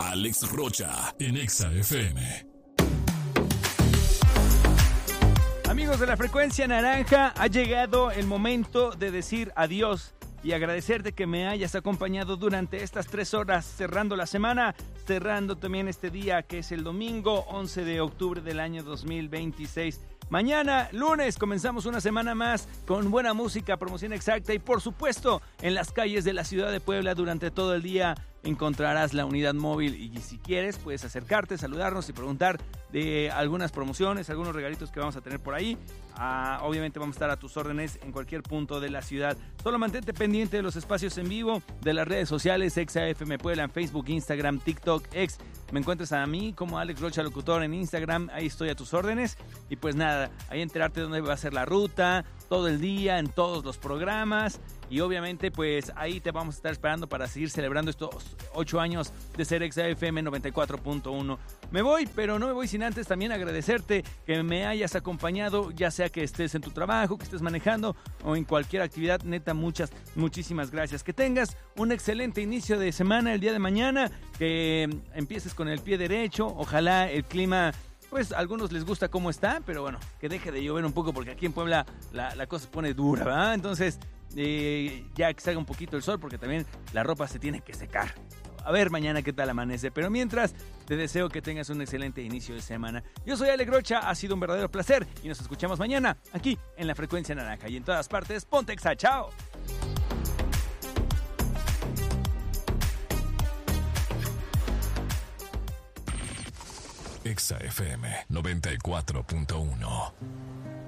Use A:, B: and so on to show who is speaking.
A: Alex Rocha en Exa FM.
B: Amigos de la Frecuencia Naranja, ha llegado el momento de decir adiós y agradecerte que me hayas acompañado durante estas 3 horas, cerrando la semana, cerrando también este día que es el domingo 11 de octubre del año 2026. Mañana, lunes, comenzamos una semana más con buena música, promoción exacta y por supuesto en las calles de la ciudad de Puebla durante todo el día encontrarás la unidad móvil y si quieres puedes acercarte, saludarnos y preguntar de algunas promociones, algunos regalitos que vamos a tener por ahí. Obviamente vamos a estar a tus órdenes en cualquier punto de la ciudad. Solo mantente pendiente de los espacios en vivo, de las redes sociales, Exa FM Puebla en Facebook, Instagram, TikTok, X. Me encuentras a mí como Alex Rocha Locutor en Instagram, ahí estoy a tus órdenes. Y pues nada, ahí enterarte de dónde va a ser la ruta, todo el día, en todos los programas. Y obviamente pues ahí te vamos a estar esperando para seguir celebrando estos 8 años de ser Exa FM 94.1. Me voy, pero no me voy sin antes también agradecerte que me hayas acompañado, ya sea que estés en tu trabajo, que estés manejando o en cualquier actividad. Neta, muchísimas gracias. Que tengas un excelente inicio de semana el día de mañana, que empieces con el pie derecho. Ojalá el clima, pues a algunos les gusta cómo está, pero bueno, que deje de llover un poco porque aquí en Puebla la cosa se pone dura, ¿verdad? Entonces, ya que salga un poquito el sol porque también la ropa se tiene que secar. A ver mañana qué tal amanece, pero mientras te deseo que tengas un excelente inicio de semana. Yo soy Alex Rocha, ha sido un verdadero placer y nos escuchamos mañana aquí en la Frecuencia Naranja y en todas partes. Ponte Exa, chao.
A: Exa FM 94.1.